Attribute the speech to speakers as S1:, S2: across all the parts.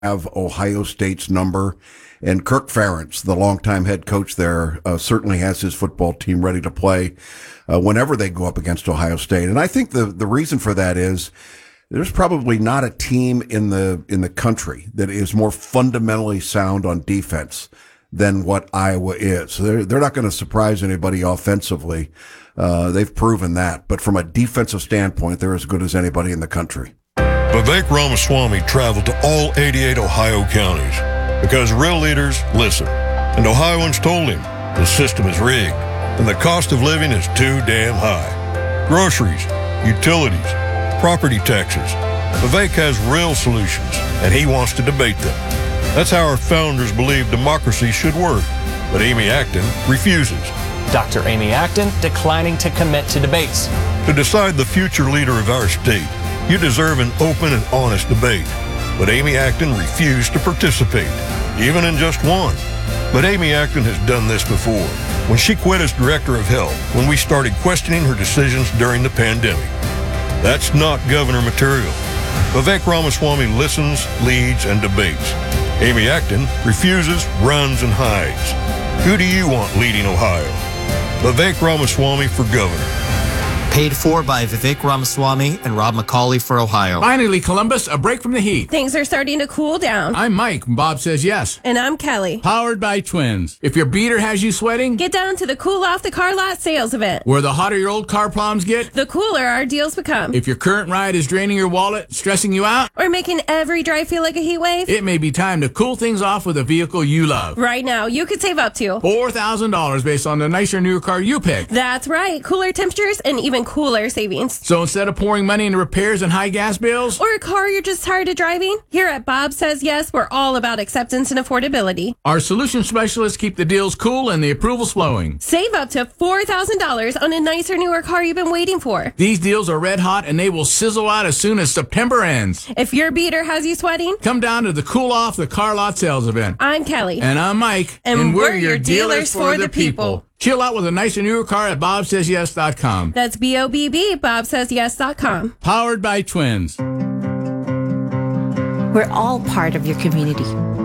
S1: have Ohio State's number. And Kirk Ferentz, the longtime head coach there, certainly has his football team ready to play whenever they go up against Ohio State. And I think the reason for that is there's probably not a team in the country that is more fundamentally sound on defense than what Iowa is. So they're not going to surprise anybody offensively. They've proven that. But from a defensive standpoint, they're as good as anybody in the country.
S2: Vivek Ramaswamy traveled to all 88 Ohio counties because real leaders listen. And Ohioans told him the system is rigged and the cost of living is too damn high. Groceries, utilities, property taxes. Vivek has real solutions, and he wants to debate them. That's how our founders believed democracy should work. But Amy Acton refuses.
S3: Dr. Amy Acton declining to commit to debates.
S2: To decide the future leader of our state, you deserve an open and honest debate. But Amy Acton refused to participate, even in just one. But Amy Acton has done this before, when she quit as director of health, when we started questioning her decisions during the pandemic. That's not governor material. Vivek Ramaswamy listens, leads, and debates. Amy Acton refuses, runs, and hides. Who do you want leading Ohio? Vivek Ramaswamy for governor.
S4: Paid for by Vivek Ramaswamy and Rob McCauley for Ohio.
S5: Finally, Columbus, a break from the heat.
S6: Things are starting to cool down.
S5: I'm Mike, and Bob says yes.
S6: And I'm Kelly.
S5: Powered by Twins. If your beater has you sweating,
S6: get down to the Cool Off the Car Lot sales event.
S5: Where the hotter your old car problems get,
S6: the cooler our deals become.
S5: If your current ride is draining your wallet, stressing you out,
S6: or making every drive feel like a heat wave,
S5: it may be time to cool things off with a vehicle you love.
S6: Right now, you could save up to
S5: $4,000 based on the nicer, newer car you pick.
S6: That's right. Cooler temperatures and even cooler savings.
S5: So instead of pouring money into repairs and high gas bills,
S6: or a car you're just tired of driving, here at Bob Says Yes, we're all about acceptance and affordability.
S5: Our solution specialists keep the deals cool and the approvals flowing.
S6: Save up to $4,000 on a nicer, newer car you've been waiting for.
S5: These deals are red hot and they will sizzle out as soon as September ends.
S6: If your beater has you sweating,
S5: come down to the Cool Off the Car Lot sales event.
S6: I'm Kelly.
S5: And I'm Mike.
S6: And we're your dealers for the people.
S5: Chill out with a nicer, newer car at BobSaysYes.com.
S6: That's BOBB, BobSaysYes.com.
S5: Powered by Twins.
S7: We're all part of your community.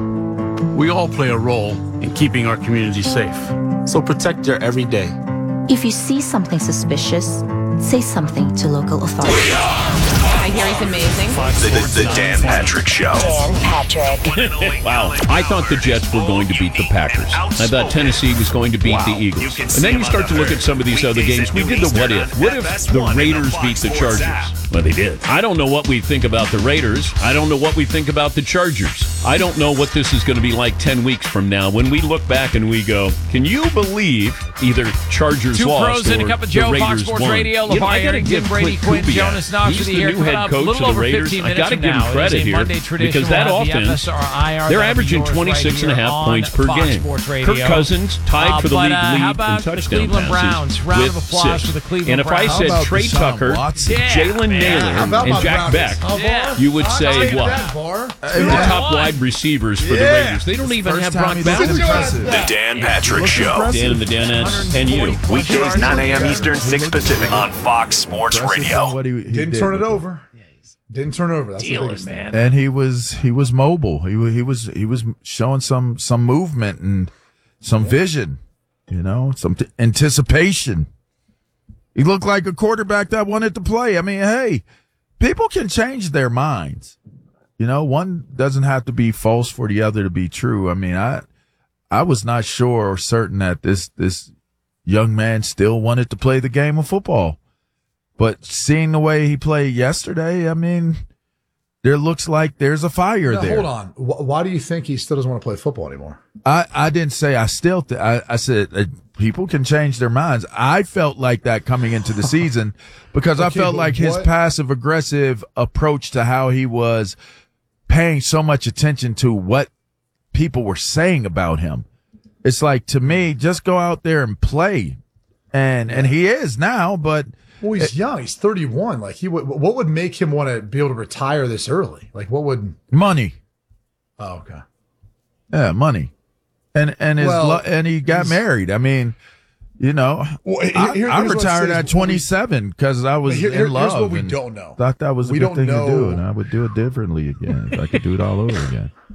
S8: We all play a role in keeping our community safe. So protect your every day.
S7: If you see something suspicious, say something to local authorities.
S9: I hear he's amazing.
S10: The Dan Patrick Show.
S11: Dan Patrick.
S12: Wow. I thought the Jets were going to beat the Packers. I thought Tennessee was going to beat the Eagles. And then you start to look at some of these other games. We did the what if. What if the Raiders beat the Chargers? Well, they did. I don't know what we think about the Raiders. I don't know what we think about the Chargers. I don't know what this is going to be like 10 weeks from now when we look back and we go, can you believe either Chargers
S13: Two
S12: lost
S13: pros and a cup of Joe,
S12: the Raiders
S13: Fox Sports
S12: won?
S13: Radio,
S12: You know, I
S13: LeVar
S12: gotta
S13: Arrington,
S12: give
S13: Brady
S12: Clint
S13: Quinn,
S12: Kubiak.
S13: Jonas Knox
S12: He's
S13: with
S12: the
S13: you here.
S12: new
S13: Coming
S12: head
S13: up a
S12: coach
S13: little
S12: of the
S13: over
S12: Raiders.
S13: 15
S12: I
S13: minutes
S12: got to
S13: from
S12: give him
S13: now.
S12: credit
S13: It is a
S12: here
S13: Monday tradition.
S12: because that
S13: We'll have
S12: offense,
S13: the FSR
S12: they're
S13: IR
S12: averaging
S13: yours
S12: 26 and a
S13: right
S12: half
S13: here
S12: points
S13: on
S12: per
S13: Fox
S12: game.
S13: Sports
S12: Kirk
S13: Radio.
S12: Cousins tied for the league
S13: how
S12: lead
S13: about
S12: in touchdown
S13: the Cleveland
S12: passes
S13: Browns? Round
S12: with
S13: of applause
S12: 6.
S13: for the Cleveland
S12: And if I
S13: Browns.
S12: said Trey Tucker, Jalen Naylor, and Jack Beck, you would say what? They're the top wide receivers for the Raiders. They don't even have Brock Bowers.
S10: The Dan Patrick Show.
S12: Dan and the Danettes and you.
S10: Weekdays 9 a.m. Eastern, 6 Pacific on Fox Sports Radio.
S14: What he
S15: didn't turn it over. Didn't turn it over. That's the biggest
S13: man.
S14: And he was mobile. He was showing some movement and some vision. You know, some anticipation. He looked like a quarterback that wanted to play. I mean, hey, people can change their minds. You know, one doesn't have to be false for the other to be true. I mean, I was not sure or certain that this young man still wanted to play the game of football. But seeing the way he played yesterday, I mean, there looks like there's a fire there.
S15: Hold on. Why do you think he still doesn't want to play football anymore?
S14: I didn't say I still I said people can change their minds. I felt like that coming into the season because I felt like his passive-aggressive approach to how he was paying so much attention to what people were saying about him. It's like, to me, just go out there and play. And he is now, but...
S15: Well, he's young. He's 31. Like, what would make him want to be able to retire this early? Like, what would...
S14: Money.
S15: Oh, okay.
S14: Yeah, money. And he got married. I mean, You know, I
S15: here's
S14: retired at 27 because I was in love.
S15: Here's what we don't know.
S14: Thought that was a
S15: we
S14: good
S15: don't
S14: thing
S15: know.
S14: to do, and I would do it differently again if I could do it all over again.